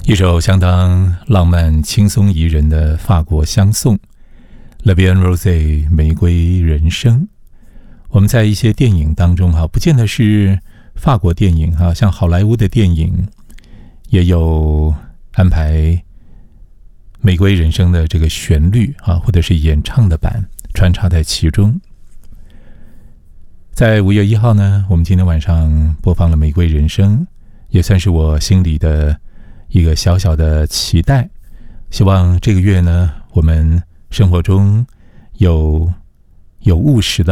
一首相当浪漫、轻松宜人的法国香颂 La Vie en Rose 玫瑰人生。我们在一些电影当中不见得是法国电影像好莱坞的电影也有安排玫瑰人生的这个旋律或者是演唱的版穿插在其中。在5月1号呢，我们今天晚上播放了玫瑰人生，也算是我心里的一个小小的期待。希望这个月呢，我们生活中有务实的